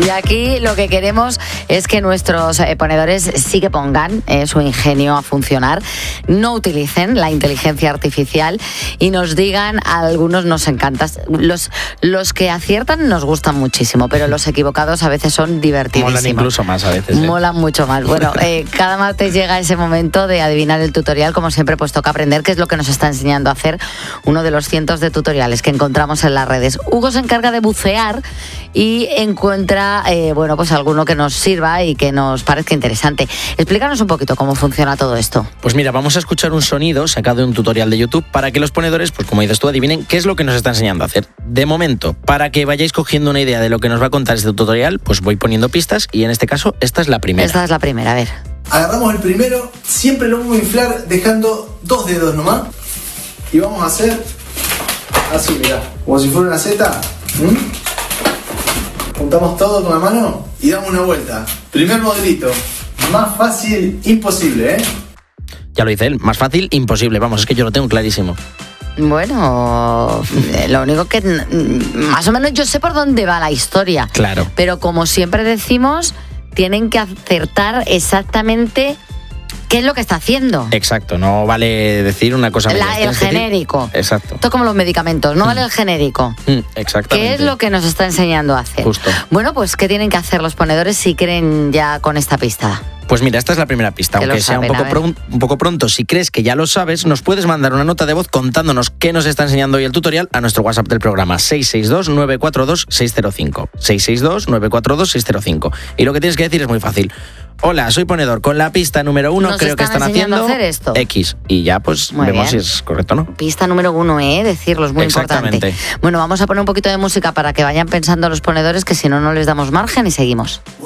Y aquí lo que queremos es que nuestros ponedores sí que pongan su ingenio a funcionar, no utilicen la inteligencia artificial y nos digan, a algunos nos encanta. Los que aciertan nos gustan muchísimo, pero los equivocados a veces son divertidísimos. Molan incluso más a veces. Molan mucho más. Bueno, cada martes llega ese momento de adivinar el tutorial. Como siempre, pues toca aprender qué es lo que nos está enseñando a hacer uno de los cientos de tutoriales que encontramos en las redes. Hugo se encarga de bucear y encuentra, pues alguno que nos sirva y que nos parezca interesante. Explícanos un poquito cómo funciona todo esto. Pues mira, vamos a escuchar un sonido sacado de un tutorial de YouTube para que los ponedores, pues como dices tú, adivinen qué es lo que nos está enseñando a hacer. De momento, para que vayáis cogiendo una idea de lo que nos va a contar este tutorial, pues voy poniendo pistas y en este caso, esta es la primera. Esta es la primera, a ver. Agarramos el primero, siempre lo vamos a inflar dejando 2 dedos nomás. Y vamos a hacer así, mirá, como si fuera una Z. Juntamos todo con la mano y damos una vuelta. Primer modelito, más fácil imposible, ¿eh? Ya lo dice él, más fácil imposible, vamos, es que yo lo tengo clarísimo. Bueno, lo único que más o menos yo sé por dónde va la historia. Claro. Pero como siempre decimos, tienen que acertar exactamente qué es lo que está haciendo. Exacto, no vale decir una cosa media. El genérico. Exacto. Esto es como los medicamentos, no vale el genérico. Exactamente. ¿Qué es lo que nos está enseñando a hacer? Justo. Bueno, pues ¿qué tienen que hacer los ponedores si creen ya con esta pista? Pues mira, esta es la primera pista, Que aunque lo sea saben, un poco pronto. Si crees que ya lo sabes, nos puedes mandar una nota de voz contándonos qué nos está enseñando hoy el tutorial a nuestro WhatsApp del programa 662-942-605. 662-942-605. Y lo que tienes que decir es muy fácil. Hola, soy ponedor. Con la pista número 1 creo que están haciendo a hacer esto. X. Y ya pues Muy vemos bien. si es correcto o no. Pista número 1, decirlo es muy importante. Bueno, vamos a poner un poquito de música para que vayan pensando los ponedores, que si no, no les damos margen y seguimos.